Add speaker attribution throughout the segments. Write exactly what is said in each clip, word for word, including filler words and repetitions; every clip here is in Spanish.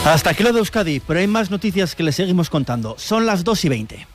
Speaker 1: Hasta aquí lo de Euskadi, pero hay más noticias que les seguimos contando. Son las dos y veinte.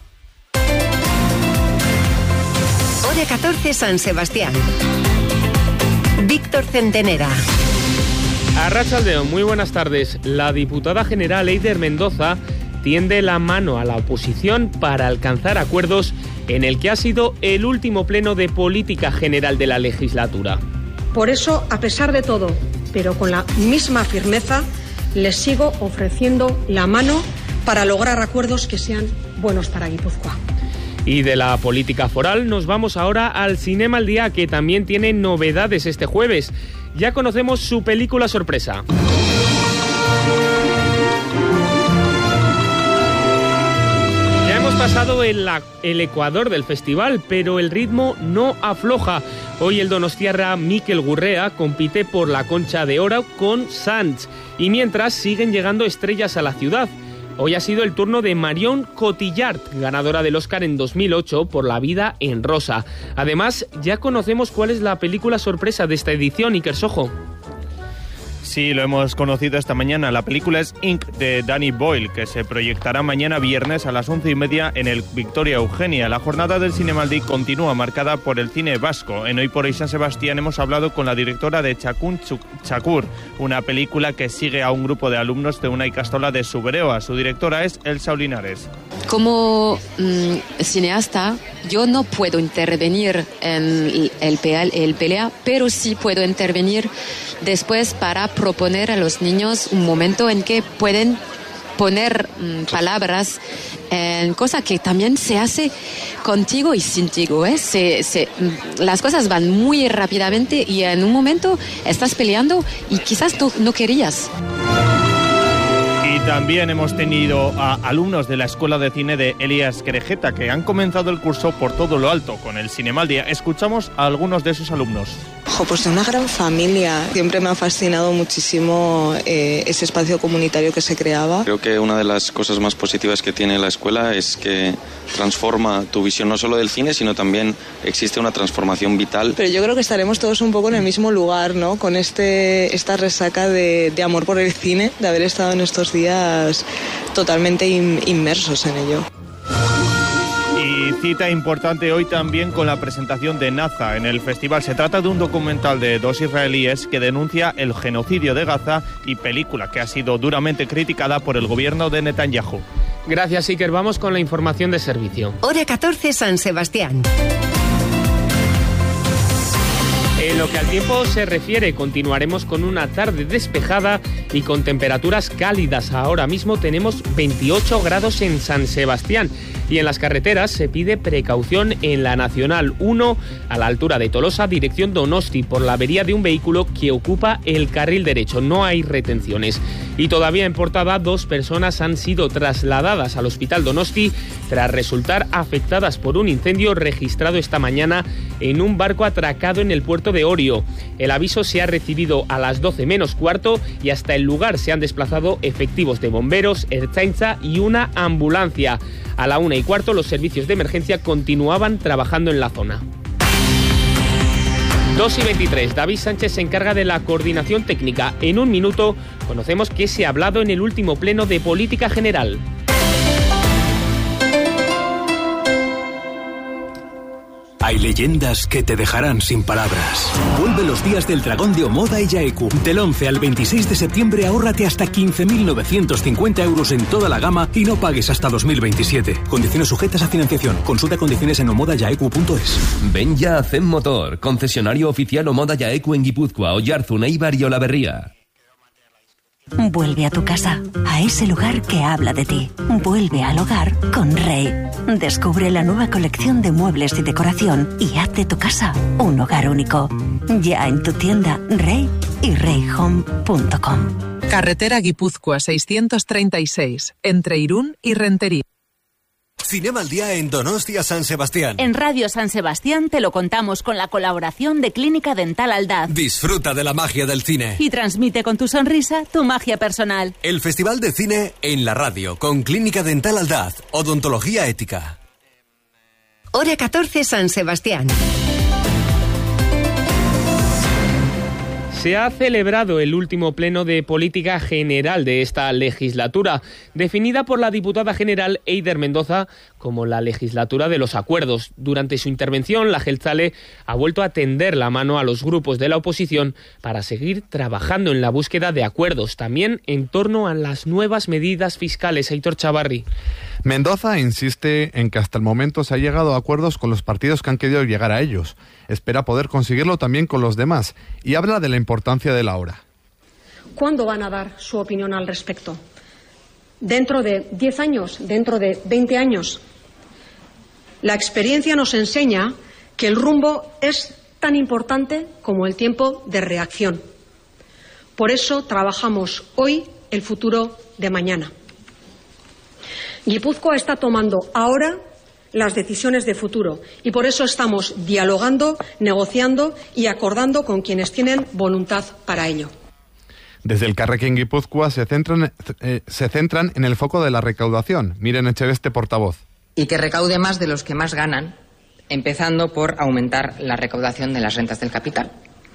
Speaker 2: Hora catorce, San Sebastián. Víctor Centenera.
Speaker 3: Arratsaldeon, muy buenas tardes. La diputada general Eider Mendoza tiende la mano a la oposición para alcanzar acuerdos en el que ha sido el último pleno de política general de la legislatura.
Speaker 4: Por eso, a pesar de todo, pero con la misma firmeza, les sigo ofreciendo la mano para lograr acuerdos que sean buenos para Guipúzcoa.
Speaker 3: Y de la política foral nos vamos ahora al Cinema al Día, que también tiene novedades este jueves. Ya conocemos su película sorpresa. Ya hemos pasado el, el ecuador del festival, pero el ritmo no afloja. Hoy el donostiarra Mikel Gurrea compite por la Concha de Oro con Sanz, y mientras siguen llegando estrellas a la ciudad. Hoy ha sido el turno de Marion Cotillard, ganadora del Oscar en dos mil ocho por La vida en rosa. Además, ya conocemos cuál es la película sorpresa de esta edición, Iker Sojo.
Speaker 5: Sí, lo hemos conocido esta mañana. La película es Ink, de Danny Boyle, que se proyectará mañana viernes a las once y media en el Victoria Eugenia. La jornada del Cinemaldi continúa marcada por el cine vasco. En Hoy por Hoy San Sebastián hemos hablado con la directora de Chakun Chakur, una película que sigue a un grupo de alumnos de una ikastola de Zuberoa. Su directora es Elsa Olinares.
Speaker 6: Como mmm, cineasta, yo no puedo intervenir en el, pe- el pelea, pero sí puedo intervenir después para proponer a los niños un momento en que pueden poner mmm, palabras en cosas que también se hace contigo y sintigo, ¿eh? Se, se, las cosas van muy rápidamente y en un momento estás peleando y quizás no, no querías.
Speaker 5: Y también hemos tenido a alumnos de la Escuela de Cine de Elías Querejeta, que han comenzado el curso por todo lo alto con el Cinemaldia. Escuchamos a algunos de sus alumnos.
Speaker 7: Ojo, pues de una gran familia. Siempre me ha fascinado muchísimo eh, ese espacio comunitario que se creaba.
Speaker 8: Creo que una de las cosas más positivas que tiene la escuela es que transforma tu visión no solo del cine, sino también existe una transformación vital.
Speaker 7: Pero yo creo que estaremos todos un poco en el mismo lugar, ¿no? Con este esta resaca de, de amor por el cine, de haber estado en estos días totalmente in, inmersos en ello.
Speaker 5: Y cita importante hoy también con la presentación de Naza en el festival. Se trata de un documental de dos israelíes que denuncia el genocidio de Gaza y película que ha sido duramente criticada por el gobierno de Netanyahu.
Speaker 3: Gracias, Iker. Vamos con la información de servicio.
Speaker 2: Hora catorce, San Sebastián.
Speaker 3: En lo que al tiempo se refiere, continuaremos con una tarde despejada y con temperaturas cálidas. Ahora mismo tenemos veintiocho grados en San Sebastián y en las carreteras se pide precaución en la Nacional uno a la altura de Tolosa, dirección Donosti, por la avería de un vehículo que ocupa el carril derecho. No hay retenciones. Y todavía en Portada, dos personas han sido trasladadas al Hospital Donosti tras resultar afectadas por un incendio registrado esta mañana en un barco atracado en el puerto de Orio. El aviso se ha recibido a las doce menos cuarto y hasta el lugar se han desplazado efectivos de bomberos, Ertzaintza y una ambulancia. A la una y cuarto los servicios de emergencia continuaban trabajando en la zona. dos y veintitrés. David Sánchez se encarga de la coordinación técnica. En un minuto conocemos qué se ha hablado en el último pleno de política general.
Speaker 9: Hay leyendas que te dejarán sin palabras. Vuelve los días del dragón de Omoda y Yaeku. Del once al veintiséis de septiembre ahórrate hasta quince mil novecientos cincuenta euros en toda la gama y no pagues hasta dos mil veintisiete. Condiciones sujetas a financiación. Consulta condiciones en omoda yaeku punto es.
Speaker 10: Ven ya a Zen Motor, concesionario oficial Omoda Yaeku en Guipúzcoa, Oyarzun, Eibar y Olaberría.
Speaker 11: Vuelve a tu casa, a ese lugar que habla de ti. Vuelve al hogar con Rey. Descubre la nueva colección de muebles y decoración y haz de tu casa un hogar único. Ya en tu tienda Rey y rey home punto com.
Speaker 12: Carretera Guipúzcoa seiscientos treinta y seis, entre Irún y Rentería.
Speaker 13: Cinema al Día en Donostia San Sebastián.
Speaker 14: En Radio San Sebastián te lo contamos con la colaboración de Clínica Dental Aldaz.
Speaker 13: Disfruta de la magia del cine.
Speaker 14: Y transmite con tu sonrisa tu magia personal.
Speaker 13: El Festival de Cine en la radio con Clínica Dental Aldaz. Odontología ética.
Speaker 2: Hora catorce, San Sebastián.
Speaker 3: Se ha celebrado el último pleno de política general de esta legislatura, definida por la diputada general Eider Mendoza como la legislatura de los acuerdos. Durante su intervención, la Jeltzale ha vuelto a tender la mano a los grupos de la oposición para seguir trabajando en la búsqueda de acuerdos, también en torno a las nuevas medidas fiscales. Aitor Chavarri.
Speaker 15: Mendoza insiste en que hasta el momento se ha llegado a acuerdos con los partidos que han querido llegar a ellos. Espera poder conseguirlo también con los demás y habla de la importancia de la hora.
Speaker 4: ¿Cuándo van a dar su opinión al respecto? ¿Dentro de diez años? ¿Dentro de veinte años? La experiencia nos enseña que el rumbo es tan importante como el tiempo de reacción. Por eso trabajamos hoy el futuro de mañana. Guipúzcoa está tomando ahora las decisiones de futuro y por eso estamos dialogando, negociando y acordando con quienes tienen voluntad para ello.
Speaker 15: Desde el Elkarrekin Guipúzcoa se centran, eh, se centran en el foco de la recaudación. Miren Echeveste, portavoz.
Speaker 16: Y que recaude más de los que más ganan, empezando por aumentar la recaudación de las rentas del capital.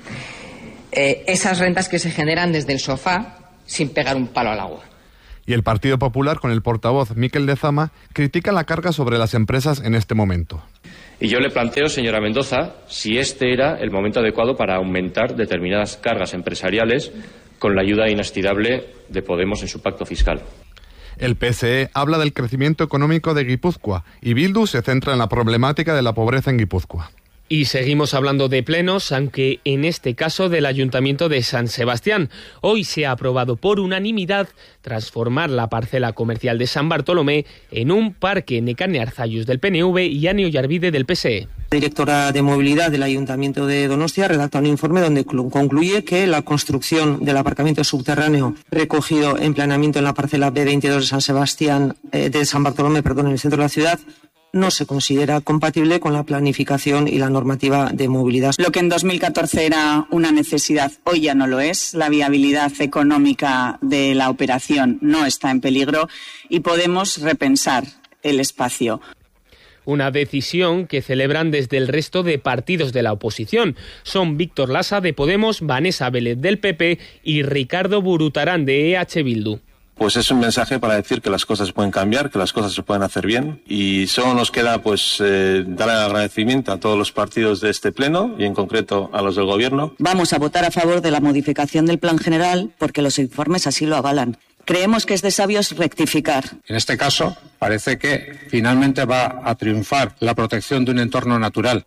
Speaker 16: Eh, esas rentas que se generan desde el sofá sin pegar un palo al agua.
Speaker 15: Y el Partido Popular, con el portavoz Miquel Lezama, critica la carga sobre las empresas en este momento.
Speaker 17: Y yo le planteo, señora Mendoza, si este era el momento adecuado para aumentar determinadas cargas empresariales con la ayuda inestimable de Podemos en su pacto fiscal.
Speaker 15: El P S E habla del crecimiento económico de Guipúzcoa y Bildu se centra en la problemática de la pobreza en Guipúzcoa.
Speaker 3: Y seguimos hablando de plenos, aunque en este caso del Ayuntamiento de San Sebastián. Hoy se ha aprobado por unanimidad transformar la parcela comercial de San Bartolomé en un parque Nekane Arzallus del P N V y Ane Ollarvide del P S E.
Speaker 18: La directora de movilidad del Ayuntamiento de Donostia redacta un informe donde concluye que la construcción del aparcamiento subterráneo recogido en planeamiento en la parcela B veintidós de San Sebastián, eh, de San Bartolomé, perdón, en el centro de la ciudad, no se considera compatible con la planificación y la normativa de movilidad.
Speaker 19: Lo que en dos mil catorce era una necesidad, hoy ya no lo es. La viabilidad económica de la operación no está en peligro y podemos repensar el espacio.
Speaker 3: Una decisión que celebran desde el resto de partidos de la oposición. Son Víctor Lasa de Podemos, Vanessa Vélez del P P y Ricardo Burutarán de E H Bildu.
Speaker 20: Pues es un mensaje para decir que las cosas se pueden cambiar, que las cosas se pueden hacer bien y solo nos queda pues eh, dar el agradecimiento a todos los partidos de este pleno y en concreto a los del gobierno.
Speaker 21: Vamos a votar a favor de la modificación del plan general porque los informes así lo avalan. Creemos que es de sabios rectificar.
Speaker 22: En este caso parece que finalmente va a triunfar la protección de un entorno natural.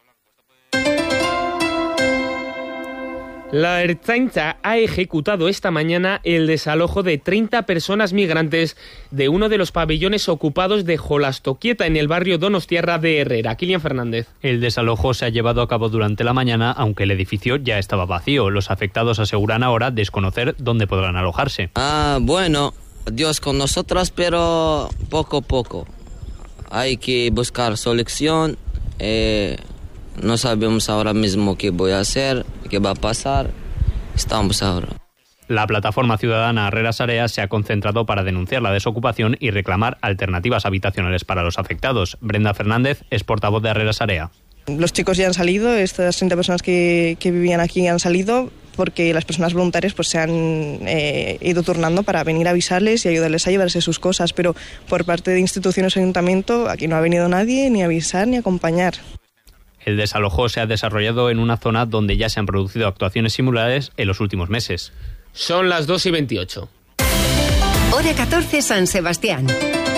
Speaker 3: La Ertzaintza ha ejecutado esta mañana el desalojo de treinta personas migrantes de uno de los pabellones ocupados de Jolastoquieta en el barrio donostiarra de Herrera. Kilian Fernández.
Speaker 23: El desalojo se ha llevado a cabo durante la mañana, aunque el edificio ya estaba vacío. Los afectados aseguran ahora desconocer dónde podrán alojarse.
Speaker 24: Ah, bueno, Dios con nosotros, pero poco a poco. Hay que buscar solución. Eh... No sabemos ahora mismo qué voy a hacer, qué va a pasar. Estamos ahora.
Speaker 23: La plataforma ciudadana Herrera Sarea se ha concentrado para denunciar la desocupación y reclamar alternativas habitacionales para los afectados. Brenda Fernández es portavoz de Herrera Sarea.
Speaker 7: Los chicos ya han salido, estas treinta personas que, que vivían aquí han salido porque las personas voluntarias pues se han eh, ido turnando para venir a avisarles y ayudarles a llevarse sus cosas, pero por parte de instituciones o ayuntamiento aquí no ha venido nadie ni a avisar ni a acompañar.
Speaker 23: El desalojo se ha desarrollado en una zona donde ya se han producido actuaciones similares en los últimos meses.
Speaker 3: Son las dos y veintiocho.
Speaker 2: Hora catorce, San Sebastián.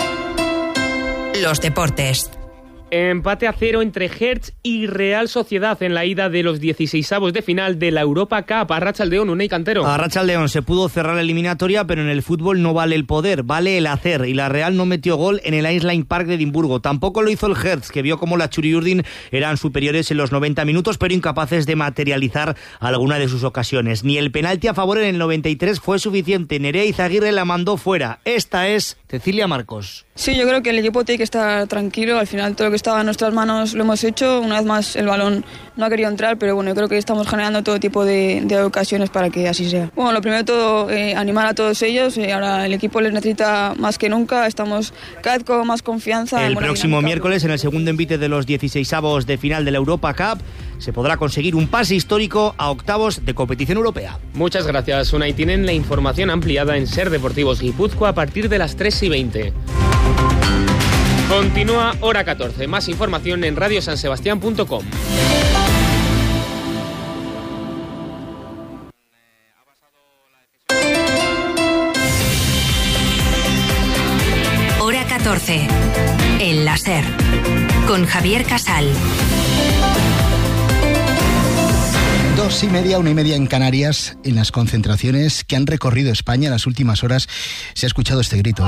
Speaker 2: Los deportes.
Speaker 3: Empate a cero entre Hertz y Real Sociedad en la ida de los dieciseisavos de final de la Europa Cup. Arratsaldeon, Unai Cantero.
Speaker 1: Arratsaldeon, se pudo cerrar la eliminatoria, pero en el fútbol no vale el poder, vale el hacer. Y la Real no metió gol en el Ice Park de Edimburgo. Tampoco lo hizo el Hertz, que vio como la Churiurdin eran superiores en los noventa minutos, pero incapaces de materializar alguna de sus ocasiones. Ni el penalti a favor en el noventa y tres fue suficiente. Nerea Izaguirre la mandó fuera. Esta es Cecilia Marcos.
Speaker 25: Sí, yo creo que el equipo tiene que estar tranquilo. Al final todo lo que
Speaker 5: estaba en nuestras manos lo hemos hecho. Una vez más el balón no ha querido entrar, pero bueno, yo creo que estamos generando todo tipo de, de ocasiones para que así sea. Bueno, lo primero de todo, eh, animar a todos ellos. Eh, ahora el equipo les necesita más que nunca. Estamos cada vez con más confianza.
Speaker 1: El próximo dinámica. miércoles, en el segundo envite de los dieciseisavos de final de la Europa Cup, se podrá conseguir un pase histórico a octavos de competición europea.
Speaker 3: Muchas gracias, Unai. Tienen la información ampliada en Ser Deportivos Guipúzcoa a partir de las tres y veinte. Continúa Hora catorce. Más información en radio san sebastián punto com.
Speaker 2: Hora catorce. El láser. Con Javier Casal.
Speaker 6: Dos y media, una y media en Canarias. En las concentraciones que han recorrido España en las últimas horas se ha escuchado este grito.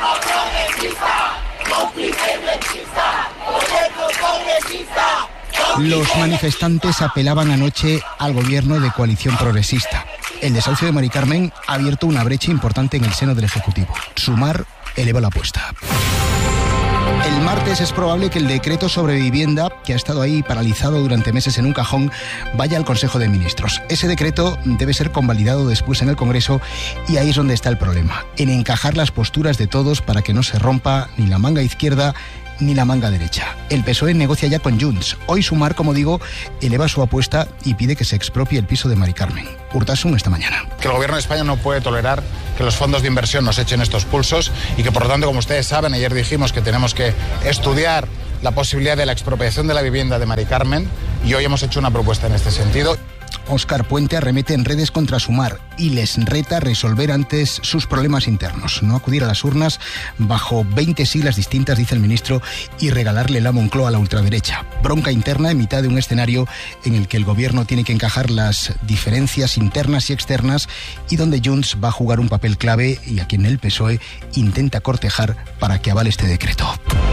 Speaker 6: Los manifestantes apelaban anoche al gobierno de coalición progresista. El desahucio de Mari Carmen ha abierto una brecha importante en el seno del Ejecutivo. Sumar eleva la apuesta. El martes es probable que el decreto sobre vivienda, que ha estado ahí paralizado durante meses en un cajón, vaya al Consejo de Ministros. Ese decreto debe ser convalidado después en el Congreso y ahí es donde está el problema, en encajar las posturas de todos para que no se rompa ni la manga izquierda ni la manga derecha. El P S O E negocia ya con Junts. Hoy Sumar, como digo, eleva su apuesta y pide que se expropie el piso de Mari Carmen. Urtasun esta mañana.
Speaker 8: Que el gobierno de España no puede tolerar que los fondos de inversión nos echen estos pulsos y que, por lo tanto, como ustedes saben, ayer dijimos que tenemos que estudiar la posibilidad de la expropiación de la vivienda de Mari Carmen y hoy hemos hecho una propuesta en este sentido.
Speaker 6: Óscar Puente arremete en redes contra Sumar y les reta a resolver antes sus problemas internos, no acudir a las urnas bajo veinte siglas distintas, dice el ministro, y regalarle la Moncloa a la ultraderecha. Bronca interna en mitad de un escenario en el que el gobierno tiene que encajar las diferencias internas y externas y donde Junts va a jugar un papel clave y a quien el P S O E intenta cortejar para que avale este decreto.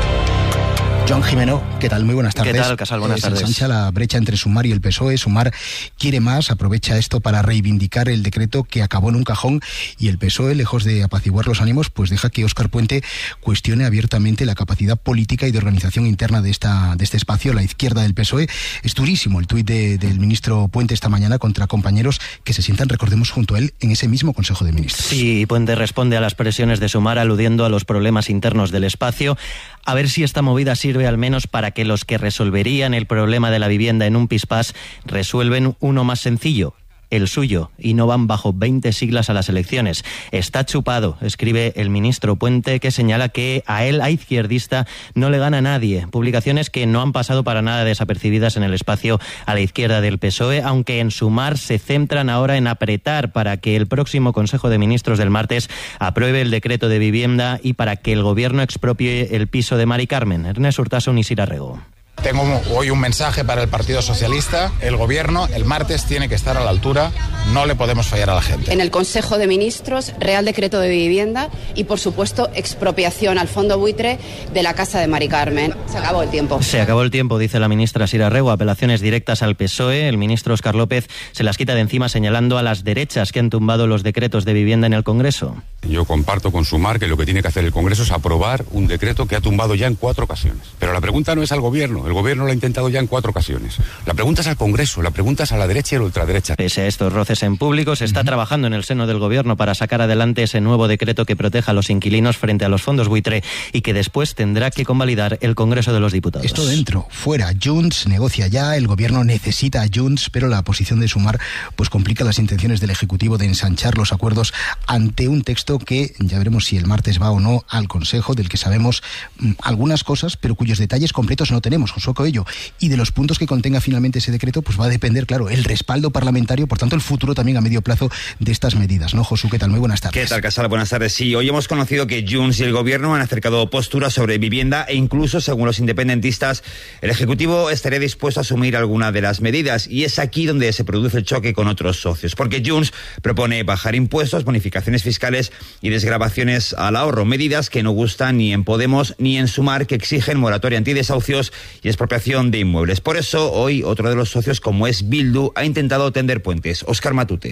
Speaker 6: Joan Jimeno, ¿qué tal? Muy buenas tardes.
Speaker 9: ¿Qué tal, Casal? Buenas
Speaker 6: eh,
Speaker 9: tardes.
Speaker 6: Se ensancha la brecha entre Sumar y el P S O E. Sumar quiere más, aprovecha esto para reivindicar el decreto que acabó en un cajón y el P S O E, lejos de apaciguar los ánimos, pues deja que Óscar Puente cuestione abiertamente la capacidad política y de organización interna de esta de este espacio, la izquierda del P S O E. Es durísimo el tuit de, del ministro Puente esta mañana contra compañeros que se sientan, recordemos, junto a él en ese mismo Consejo de Ministros.
Speaker 9: Sí, Puente responde a las presiones de Sumar aludiendo a los problemas internos del espacio. A ver si esta movida sirve al menos para que los que resolverían el problema de la vivienda en un pispás resuelven uno más sencillo, el suyo, y no van bajo veinte siglas a las elecciones. Está chupado, escribe el ministro Puente, que señala que a él, a izquierdista, no le gana nadie. Publicaciones que no han pasado para nada desapercibidas en el espacio a la izquierda del P S O E, aunque en Sumar se centran ahora en apretar para que el próximo Consejo de Ministros del martes apruebe el decreto de vivienda y para que el gobierno expropie el piso de Mari Carmen. Ernest Urtasun y Sira Rego.
Speaker 8: Tengo hoy un mensaje para el Partido Socialista. El gobierno el martes tiene que estar a la altura. No le podemos fallar a la gente.
Speaker 25: En el Consejo de Ministros, Real Decreto de Vivienda y, por supuesto, expropiación al fondo buitre de la casa de Mari Carmen. Se acabó el tiempo.
Speaker 9: Se acabó el tiempo, dice la ministra Sira Rego. Apelaciones directas al P S O E. El ministro Óscar López se las quita de encima señalando a las derechas que han tumbado los decretos de vivienda en el Congreso.
Speaker 26: Yo comparto con Sumar que lo que tiene que hacer el Congreso es aprobar un decreto que ha tumbado ya en cuatro ocasiones. Pero la pregunta no es al gobierno. El gobierno lo ha intentado ya en cuatro ocasiones. La pregunta es al Congreso, la pregunta es a la derecha y a la ultraderecha.
Speaker 9: Pese a estos roces en público, se está uh-huh. trabajando en el seno del gobierno para sacar adelante ese nuevo decreto que proteja a los inquilinos frente a los fondos buitre y que después tendrá que convalidar el Congreso de los Diputados.
Speaker 6: Esto dentro, fuera. Junts negocia ya, el gobierno necesita a Junts, pero la posición de Sumar pues complica las intenciones del Ejecutivo de ensanchar los acuerdos ante un texto que ya veremos si el martes va o no al Consejo, del que sabemos mmm, algunas cosas, pero cuyos detalles completos no tenemos, Josué Coello. Y de los puntos que contenga finalmente ese decreto, pues va a depender, claro, el respaldo parlamentario, por tanto el futuro también a medio plazo de estas medidas, ¿no, Josu? ¿Qué tal? Muy buenas tardes.
Speaker 27: ¿Qué tal, Casal? Buenas tardes. Sí, hoy hemos conocido que Junts y el Gobierno han acercado posturas sobre vivienda e incluso, según los independentistas, el Ejecutivo estaría dispuesto a asumir alguna de las medidas y es aquí donde se produce el choque con otros socios, porque Junts propone bajar impuestos, bonificaciones fiscales y desgravaciones al ahorro, medidas que no gustan ni en Podemos ni en Sumar, que exigen moratoria antidesahucios y expropiación de inmuebles. Por eso, hoy, otro de los socios, como es Bildu, ha intentado tender puentes. Óscar Matute.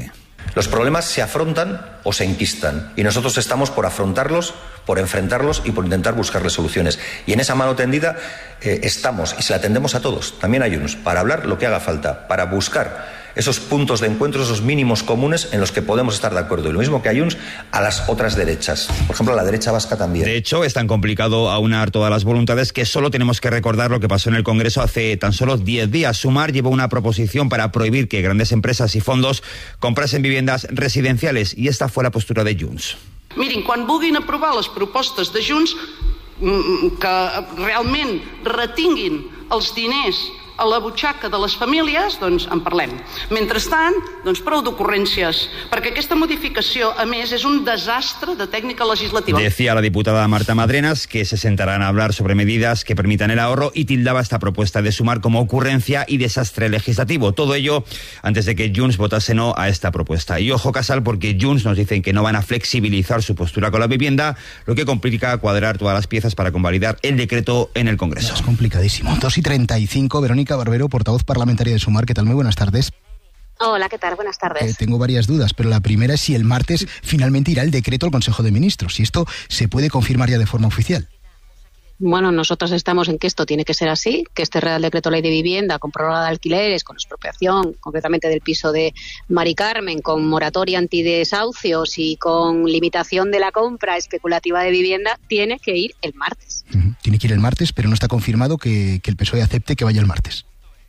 Speaker 4: Los problemas se afrontan o se enquistan y nosotros estamos por afrontarlos, por enfrentarlos y por intentar buscarles soluciones. Y en esa mano tendida eh, estamos y se la tendemos a todos, también a Junts, para hablar lo que haga falta, para buscar esos puntos de encuentro, esos mínimos comunes en los que podemos estar de acuerdo. Y lo mismo que a Junts, a las otras derechas. Por ejemplo, a la derecha vasca también.
Speaker 27: De hecho, es tan complicado aunar todas las voluntades que solo tenemos que recordar lo que pasó en el Congreso hace tan solo diez días. Sumar llevó una proposición para prohibir que grandes empresas y fondos comprasen viviendas residenciales y esta fue la postura de Junts.
Speaker 10: Mirin, quan vulguin aprovar les propostes de Junts que realment retinguin els diners a la butxaca de les famílies, doncs en parlem. Mentrestant, doncs prou d'ocurrències, perquè aquesta modificació, a més, és un desastre de tècnica legislativa.
Speaker 27: Decía la diputada Marta Madrenas que se sentarán a hablar sobre medidas que permitan el ahorro y tildaba esta propuesta de Sumar como ocurrencia y desastre legislativo. Todo ello antes de que Junts votase no a esta propuesta. Y ojo, Casal, porque Junts nos dicen que no van a flexibilizar su postura con la vivienda, lo que complica cuadrar todas las piezas para convalidar el decreto en el Congreso.
Speaker 6: Es complicadísimo. dos y treinta y cinco, Verónica Barbero, portavoz parlamentaria de Sumar. ¿Qué tal? Muy buenas tardes.
Speaker 11: Hola, ¿qué tal? Buenas tardes.
Speaker 6: Eh, tengo varias dudas, pero la primera es si el martes finalmente irá el decreto al Consejo de Ministros, si esto se puede confirmar ya de forma oficial.
Speaker 11: Bueno, nosotros estamos en que esto tiene que ser así, que este Real Decreto Ley de Vivienda, con prórroga de alquileres, con expropiación, concretamente del piso de Mari Carmen, con moratoria antidesahucios y con limitación de la compra especulativa de vivienda, tiene que ir el martes.
Speaker 6: Uh-huh. Tiene que ir el martes, pero no está confirmado que, que el P S O E acepte que vaya el martes.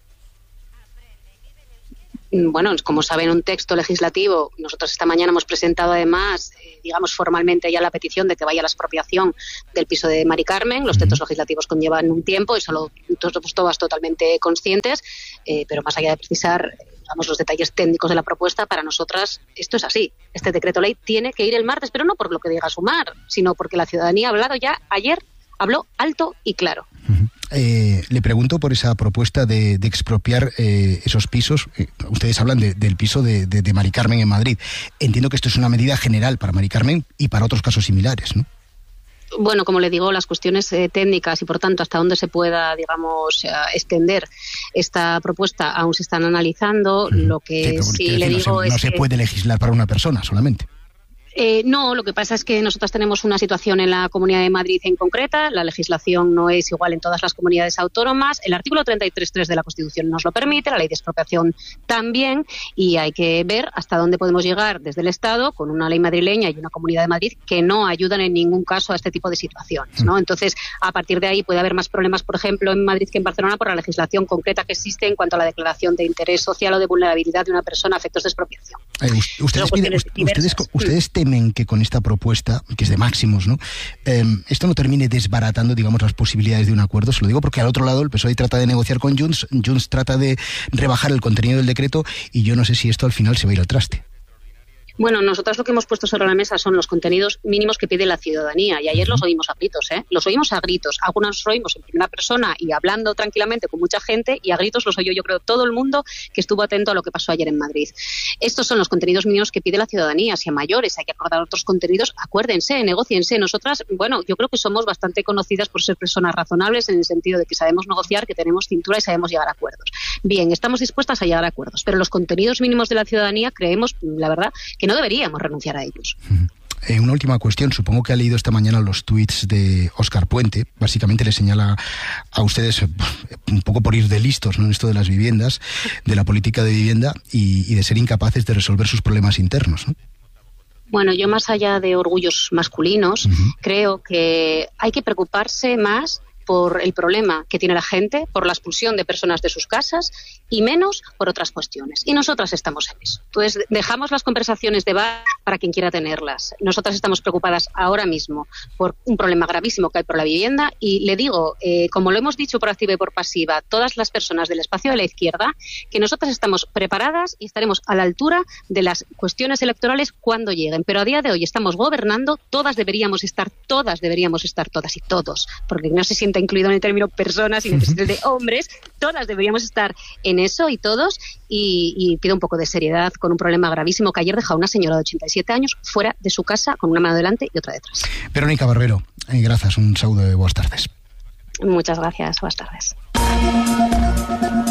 Speaker 11: Bueno, como saben, un texto legislativo, nosotros esta mañana hemos presentado además, eh, digamos formalmente ya la petición de que vaya la expropiación del piso de Mari Carmen. Los textos legislativos conllevan un tiempo y solo somos todas totalmente conscientes, eh, pero más allá de precisar digamos, los detalles técnicos de la propuesta, para nosotras esto es así. Este decreto ley tiene que ir el martes, pero no por lo que diga Sumar, sino porque la ciudadanía ha hablado ya ayer, habló alto y claro.
Speaker 6: Uh-huh. Eh, le pregunto por esa propuesta de, de expropiar eh, esos pisos. Eh, ustedes hablan de, del piso de, de, de Mari Carmen en Madrid. Entiendo que esto es una medida general para Mari Carmen y para otros casos similares, ¿no?
Speaker 11: Bueno, como le digo, las cuestiones eh, técnicas y, por tanto, hasta dónde se pueda, digamos, eh, extender esta propuesta aún se están analizando. Mm. Lo que sí, sí le digo
Speaker 6: no se,
Speaker 11: es
Speaker 6: no se
Speaker 11: que...
Speaker 6: puede legislar para una persona solamente.
Speaker 11: Eh, no, lo que pasa es que nosotros tenemos una situación en la Comunidad de Madrid en concreta, la legislación no es igual en todas las comunidades autónomas, el artículo treinta y tres punto tres de la Constitución nos lo permite, la ley de expropiación también, y hay que ver hasta dónde podemos llegar desde el Estado con una ley madrileña y una Comunidad de Madrid que no ayudan en ningún caso a este tipo de situaciones, ¿no? Entonces, a partir de ahí puede haber más problemas, por ejemplo, en Madrid que en Barcelona por la legislación concreta que existe en cuanto a la declaración de interés social o de vulnerabilidad de una persona a efectos de expropiación.
Speaker 6: Eh, ustedes, pide, ustedes, ustedes temen que con esta propuesta, que es de máximos, ¿no? Eh, esto no termine desbaratando, digamos, las posibilidades de un acuerdo. Se lo digo porque al otro lado el P S O E trata de negociar con Junts, Junts trata de rebajar el contenido del decreto y yo no sé si esto al final se va a ir al traste.
Speaker 11: Bueno, nosotros lo que hemos puesto sobre la mesa son los contenidos mínimos que pide la ciudadanía y ayer los oímos a gritos, ¿eh? Los oímos a gritos. Algunos los oímos en primera persona y hablando tranquilamente con mucha gente y a gritos los oyó yo creo todo el mundo que estuvo atento a lo que pasó ayer en Madrid. Estos son los contenidos mínimos que pide la ciudadanía. Si a mayores hay que acordar otros contenidos, acuérdense, negóciense. Nosotras, bueno, yo creo que somos bastante conocidas por ser personas razonables en el sentido de que sabemos negociar, que tenemos cintura y sabemos llegar a acuerdos. Bien, estamos dispuestas a llegar a acuerdos, pero los contenidos mínimos de la ciudadanía creemos, la verdad, que no deberíamos renunciar a ellos.
Speaker 6: Eh, una última cuestión. Supongo que ha leído esta mañana los tuits de Óscar Puente. Básicamente le señala a ustedes un poco por ir de listos, ¿no?, en esto de las viviendas, de la política de vivienda y, y de ser incapaces de resolver sus problemas internos, ¿no?
Speaker 11: Bueno, yo más allá de orgullos masculinos, uh-huh. creo que hay que preocuparse más por el problema que tiene la gente, por la expulsión de personas de sus casas y menos por otras cuestiones. Y nosotras estamos en eso. Entonces, dejamos las conversaciones de bar para quien quiera tenerlas. Nosotras estamos preocupadas ahora mismo por un problema gravísimo que hay por la vivienda y le digo, eh, como lo hemos dicho por activa y por pasiva, todas las personas del espacio de la izquierda, que nosotras estamos preparadas y estaremos a la altura de las cuestiones electorales cuando lleguen. Pero a día de hoy estamos gobernando, todas deberíamos estar, todas deberíamos estar, todas y todos, porque no se siente incluido en el término personas y en el de hombres, todas deberíamos estar en eso y todos, y, y pido un poco de seriedad con un problema gravísimo que ayer deja a una señora de ochenta y siete años fuera de su casa con una mano delante y otra detrás.
Speaker 6: Verónica Barbero, eh, gracias, un saludo de buenas tardes.
Speaker 11: Muchas gracias, buenas tardes.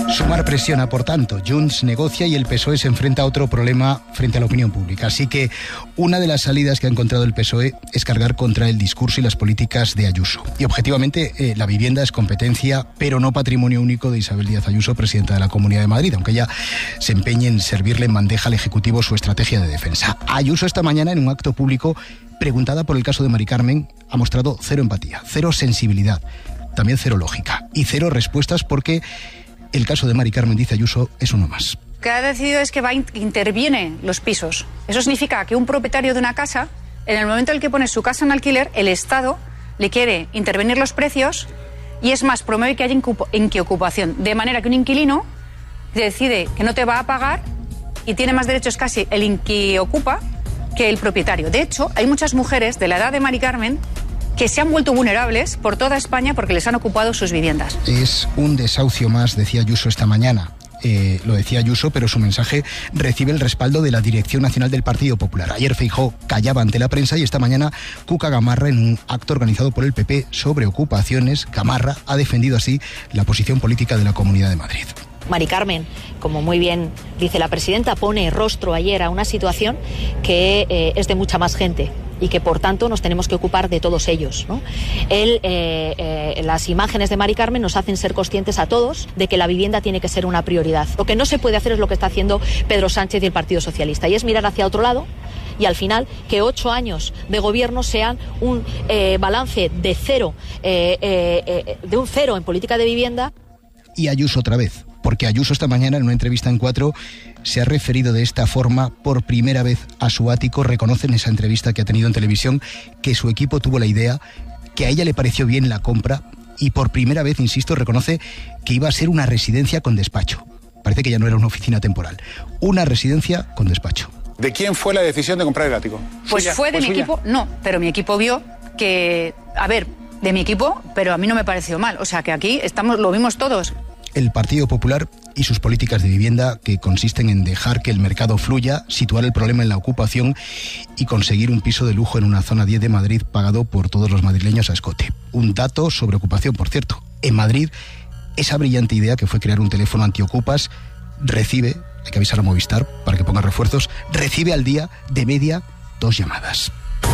Speaker 6: Sumar presiona, por tanto, Junts negocia y el P S O E se enfrenta a otro problema frente a la opinión pública. Así que una de las salidas que ha encontrado el P S O E es cargar contra el discurso y las políticas de Ayuso. Y objetivamente, eh, la vivienda es competencia, pero no patrimonio único de Isabel Díaz Ayuso, presidenta de la Comunidad de Madrid, aunque ella se empeñe en servirle en bandeja al Ejecutivo su estrategia de defensa. Ayuso esta mañana, en un acto público, preguntada por el caso de Mari Carmen, ha mostrado cero empatía, cero sensibilidad, también cero lógica y cero respuestas porque el caso de Mari Carmen, dice Ayuso, es uno más.
Speaker 12: Lo que ha decidido es que va interviene los pisos. Eso significa que un propietario de una casa, en el momento en el que pone su casa en alquiler, el Estado le quiere intervenir los precios y es más, promueve que haya inquiocupación. De manera que un inquilino decide que no te va a pagar y tiene más derechos casi el inquiocupa que el propietario. De hecho, hay muchas mujeres de la edad de Mari Carmen que se han vuelto vulnerables por toda España porque les han ocupado sus viviendas.
Speaker 6: Es un desahucio más, decía Ayuso esta mañana. Eh, lo decía Ayuso, pero su mensaje recibe el respaldo de la Dirección Nacional del Partido Popular. Ayer Feijóo callaba ante la prensa y esta mañana Cuca Gamarra, en un acto organizado por el P P sobre ocupaciones, Gamarra ha defendido así la posición política de la Comunidad de Madrid.
Speaker 13: Mari Carmen, como muy bien dice la presidenta, pone rostro ayer a una situación que eh, es de mucha más gente y que por tanto nos tenemos que ocupar de todos ellos, ¿no? Él, eh, eh, las imágenes de Mari Carmen nos hacen ser conscientes a todos de que la vivienda tiene que ser una prioridad. Lo que no se puede hacer es lo que está haciendo Pedro Sánchez y el Partido Socialista, y es mirar hacia otro lado y al final que ocho años de gobierno sean un eh, balance de cero, eh, eh, eh, de un cero en política de vivienda.
Speaker 6: Y Ayuso otra vez, porque Ayuso esta mañana en una entrevista en Cuatro se ha referido de esta forma por primera vez a su ático. Reconoce en esa entrevista que ha tenido en televisión que su equipo tuvo la idea, que a ella le pareció bien la compra y por primera vez, insisto, reconoce que iba a ser una residencia con despacho. Parece que ya no era una oficina temporal, una residencia con despacho.
Speaker 8: ¿De quién fue la decisión de comprar el ático?
Speaker 12: Pues
Speaker 8: ¿Suya?
Speaker 12: fue de
Speaker 8: ¿Fue
Speaker 12: mi
Speaker 8: suya?
Speaker 12: equipo, no, pero mi equipo vio que, a ver, de mi equipo, pero a mí no me pareció mal. O sea que aquí estamos, lo vimos todos.
Speaker 6: El Partido Popular y sus políticas de vivienda, que consisten en dejar que el mercado fluya, situar el problema en la ocupación y conseguir un piso de lujo en una zona diez de Madrid pagado por todos los madrileños a escote. Un dato sobre ocupación, por cierto. En Madrid, esa brillante idea que fue crear un teléfono antiocupas recibe, hay que avisar a Movistar para que ponga refuerzos, recibe al día de media dos llamadas.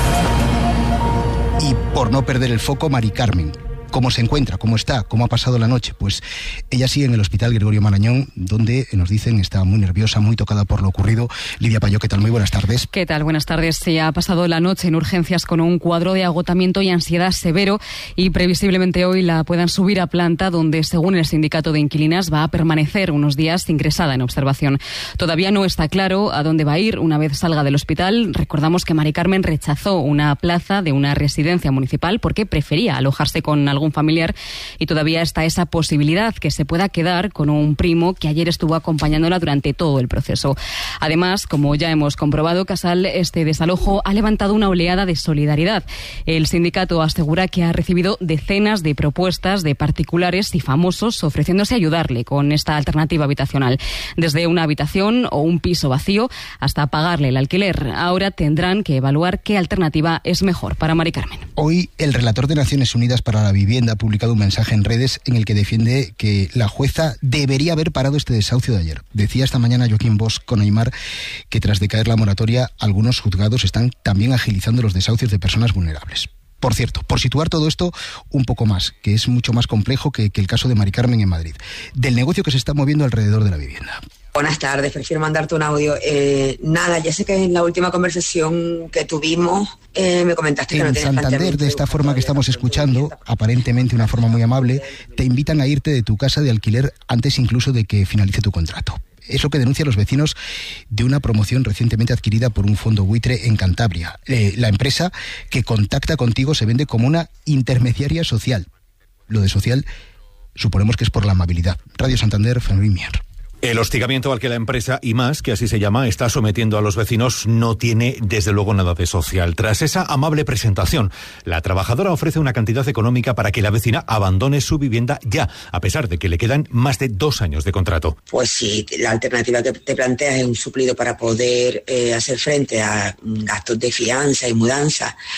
Speaker 6: Y por no perder el foco, Mari Carmen. ¿Cómo se encuentra? ¿Cómo está? ¿Cómo ha pasado la noche? Pues ella sigue en el Hospital Gregorio Marañón, donde nos dicen está muy nerviosa, muy tocada por lo ocurrido. Lidia Payó, ¿qué tal? Muy buenas tardes.
Speaker 14: ¿Qué tal? Buenas tardes. Se ha pasado la noche en urgencias con un cuadro de agotamiento y ansiedad severo y previsiblemente hoy la puedan subir a planta, donde, según el sindicato de inquilinas, va a permanecer unos días ingresada en observación. Todavía no está claro a dónde va a ir una vez salga del hospital. Recordamos que Mari Carmen rechazó una plaza de una residencia municipal porque prefería alojarse con algún familiar y todavía está esa posibilidad que se pueda quedar con un primo que ayer estuvo acompañándola durante todo el proceso. Además, como ya hemos comprobado, Casal, este desalojo ha levantado una oleada de solidaridad. El sindicato asegura que ha recibido decenas de propuestas de particulares y famosos ofreciéndose a ayudarle con esta alternativa habitacional. Desde una habitación o un piso vacío hasta pagarle el alquiler. Ahora tendrán que evaluar qué alternativa es mejor para Mari Carmen.
Speaker 6: Hoy el relator de Naciones Unidas para la Vivienda ha publicado un mensaje en redes en el que defiende que la jueza debería haber parado este desahucio de ayer. Decía esta mañana Joaquín Bosch con Aymar que tras decaer la moratoria, algunos juzgados están también agilizando los desahucios de personas vulnerables. Por cierto, por situar todo esto un poco más, que es mucho más complejo que, que el caso de Mari Carmen en Madrid, del negocio que se está moviendo alrededor de la vivienda.
Speaker 15: Buenas tardes, prefiero mandarte un audio. Eh, nada, ya sé que en la última conversación que tuvimos eh, me comentaste que no tenías planteamiento.
Speaker 6: En Santander, de esta forma que estamos escuchando, aparentemente una forma muy amable, te invitan a irte de tu casa de alquiler antes incluso de que finalice tu contrato. Es lo que denuncian los vecinos de una promoción recientemente adquirida por un fondo buitre en Cantabria. Eh, la empresa que contacta contigo se vende como una intermediaria social. Lo de social suponemos que es por la amabilidad. Radio Santander, Fenrir Mier.
Speaker 16: El hostigamiento al que la empresa I más, que así se llama, está sometiendo a los vecinos no tiene desde luego nada de social. Tras esa amable presentación, la trabajadora ofrece una cantidad económica para que la vecina abandone su vivienda ya, a pesar de que le quedan más de dos años de contrato.
Speaker 15: Pues sí, la alternativa que te planteas es un suplido para poder eh, hacer frente a gastos de fianza y mudanza.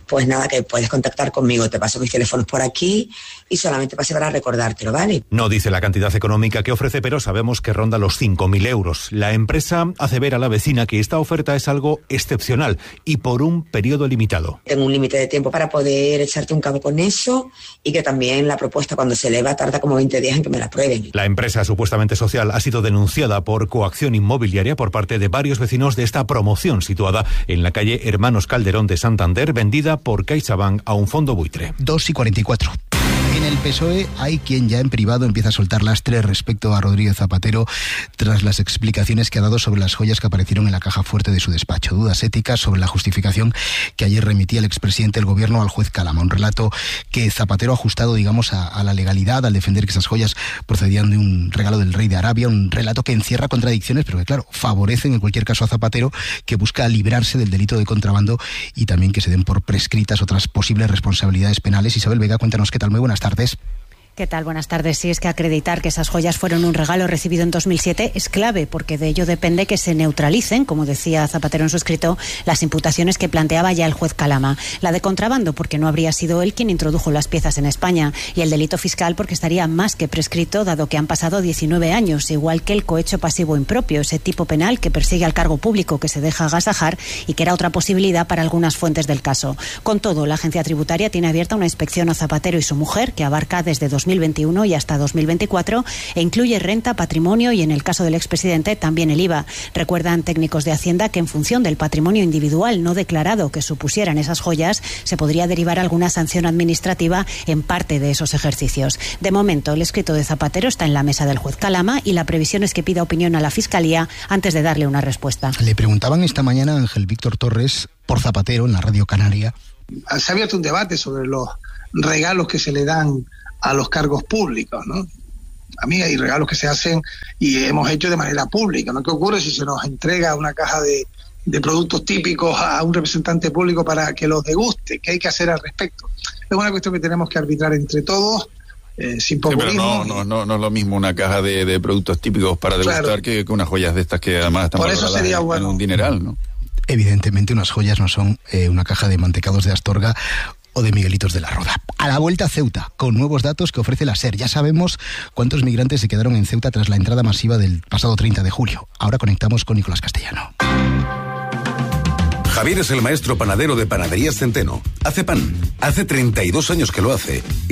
Speaker 15: pues nada, que puedes contactar conmigo, te paso mis teléfonos por aquí y solamente pase para recordártelo, ¿vale?
Speaker 16: No dice la cantidad económica que ofrece, pero sabemos que ronda los cinco mil euros. La empresa hace ver a la vecina que esta oferta es algo excepcional y por un periodo limitado.
Speaker 15: Tengo un límite de tiempo para poder echarte un cabo con eso y que también la propuesta cuando se eleva tarda como veinte días en que me la aprueben.
Speaker 16: La empresa supuestamente social ha sido denunciada por coacción inmobiliaria por parte de varios vecinos de esta promoción situada en la calle Hermanos Calderón de Santander, vendida por CaixaBank a un fondo buitre.
Speaker 6: dos y cuarenta y cuatro. En el P S O E hay quien ya en privado empieza a soltar lastre respecto a Rodríguez Zapatero tras las explicaciones que ha dado sobre las joyas que aparecieron en la caja fuerte de su despacho. Dudas éticas sobre la justificación que ayer remitía el expresidente del gobierno al juez Calama. Un relato que Zapatero ha ajustado, digamos, a, a la legalidad al defender que esas joyas procedían de un regalo del rey de Arabia. Un relato que encierra contradicciones, pero que, claro, favorecen en cualquier caso a Zapatero, que busca librarse del delito de contrabando y también que se den por prescritas otras posibles responsabilidades penales. Isabel Vega, cuéntanos qué tal. Muy buenas tardes.
Speaker 17: ¿Qué tal? Buenas tardes. Sí, es que acreditar que esas joyas fueron un regalo recibido en dos mil siete es clave, porque de ello depende que se neutralicen, como decía Zapatero en su escrito, las imputaciones que planteaba ya el juez Calama. La de contrabando, porque no habría sido él quien introdujo las piezas en España, y el delito fiscal, porque estaría más que prescrito, dado que han pasado diecinueve años, igual que el cohecho pasivo impropio, ese tipo penal que persigue al cargo público que se deja agasajar y que era otra posibilidad para algunas fuentes del caso. Con todo, la agencia tributaria tiene abierta una inspección a Zapatero y su mujer, que abarca desde dos mil veintiuno y hasta dos mil veinticuatro e incluye renta, patrimonio y, en el caso del expresidente, también el I V A. Recuerdan técnicos de Hacienda que en función del patrimonio individual no declarado que supusieran esas joyas, se podría derivar alguna sanción administrativa en parte de esos ejercicios. De momento, el escrito de Zapatero está en la mesa del juez Calama y la previsión es que pida opinión a la Fiscalía antes de darle una respuesta.
Speaker 6: Le preguntaban esta mañana a Ángel Víctor Torres por Zapatero en la Radio Canaria.
Speaker 18: Se ha abierto un debate sobre los regalos que se le dan a los cargos públicos, ¿no? A mí hay regalos que se hacen y hemos hecho de manera pública, ¿no? ¿Qué ocurre si se nos entrega una caja de, de productos típicos a un representante público para que los deguste? ¿Qué hay que hacer al respecto? Es una cuestión que tenemos que arbitrar entre todos, eh, sin populismo.
Speaker 19: Sí, pero no, no, no, no es lo mismo una caja de, de productos típicos para degustar, claro, que, que unas joyas de estas que además están
Speaker 18: por eso sería
Speaker 19: en,
Speaker 18: bueno.
Speaker 19: en un dineral, ¿no?
Speaker 6: Evidentemente unas joyas no son eh, una caja de mantecados de Astorga o de Miguelitos de la Roda. A la vuelta a Ceuta, con nuevos datos que ofrece la SER. Ya sabemos cuántos migrantes se quedaron en Ceuta tras la entrada masiva del pasado treinta de julio. Ahora conectamos con Nicolás Castellano.
Speaker 20: Javier es el maestro panadero de Panaderías Centeno. Hace pan. Hace treinta y dos años que lo hace.